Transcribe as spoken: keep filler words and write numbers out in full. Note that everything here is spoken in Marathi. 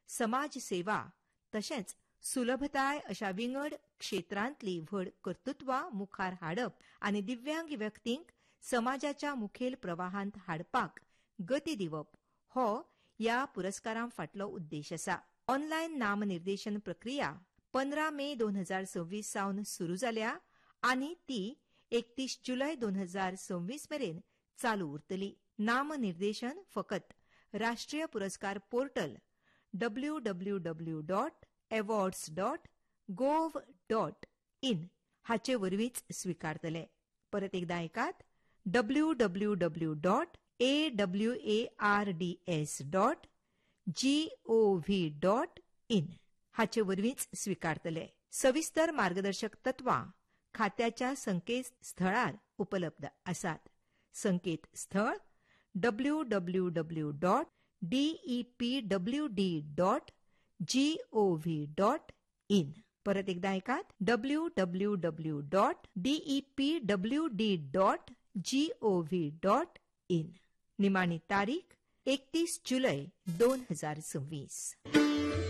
समाज सेवा तशेंच सुलभताय अशा विंगड क्षेत्रांतली व्हड कर्तृत्वां मुखार हाडप आनी दिव्यांग व्यक्तींक समाजाच्या मुखेल प्रवाहांत हाडपाक गती दिवप हो ह्या पुरस्कारां फाटलो उद्देश आसा. ऑनलायन नामनिर्देशन प्रक्रिया पंदरा मे दोन हजार सव्वीस सावन सुरू जाल्या आनी ती एकतीस जुलय दोन हजार सव्वीस मेरेन चालू उरतली. नामनिर्देशन फकत राष्ट्रीय पुरस्कार portal W W W dot awards dot gov dot in हाचे वरवींच स्वीकारतले. परत एकदा ऐकात W W W dot A W A R D S dot G O V dot in हाचे वरवींच स्वीकारतले. सविस्तर मार्गदर्शक तत्वां खात्याच्या संकेतस्थळार उपलब्ध आसात. संकेतस्थळ W W W dot D E P W D dot G O V dot in. परत एकदा ऐकात W W W dot D E P W D dot G O V dot in. निमाणी तारीख एकतीस जुलय दोन हजार सव्वीस.